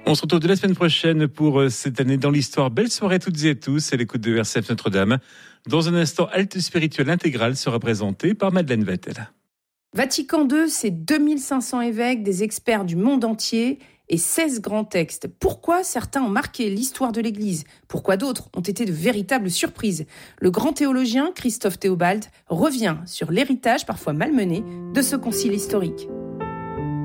On se retrouve dès la semaine prochaine pour cette année dans l'histoire. Belle soirée à toutes et à tous. À l'écoute de RCF Notre-Dame. Dans un instant, Halte spirituelle intégrale sera présentée par Madeleine Vettel. Vatican II, c'est 2500 évêques, des experts du monde entier et 16 grands textes. Pourquoi certains ont marqué l'histoire de l'Église ? Pourquoi d'autres ont été de véritables surprises ? Le grand théologien Christophe Théobald revient sur l'héritage parfois malmené de ce concile historique.